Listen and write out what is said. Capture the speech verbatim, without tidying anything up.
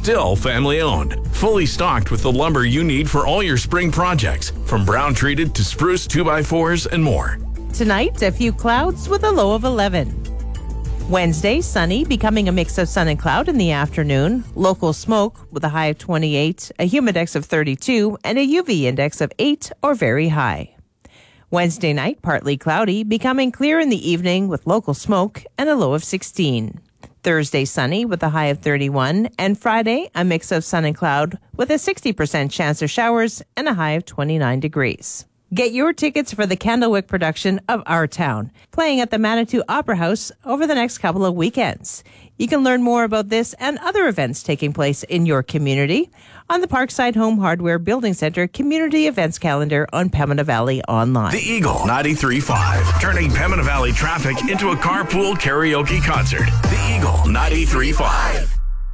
still family owned. Fully stocked with the lumber you need for all your spring projects, from brown treated to spruce two by fours and more. Tonight, a few clouds with a low of eleven. Wednesday, sunny, becoming a mix of sun and cloud in the afternoon. Local smoke with a high of twenty-eight, a humidex of thirty-two, and a U V index of eight or very high. Wednesday night, partly cloudy, becoming clear in the evening with local smoke and a low of sixteen. Thursday, sunny with a high of thirty-one, and Friday, a mix of sun and cloud with a sixty percent chance of showers and a high of twenty-nine degrees. Get your tickets for the Candlewick production of Our Town, playing at the Manitou Opera House over the next couple of weekends. You can learn more about this and other events taking place in your community on the Parkside Home Hardware Building Center Community Events Calendar on Pembina Valley Online. The Eagle ninety-three point five, turning Pembina Valley traffic into a carpool karaoke concert. The Eagle ninety-three point five.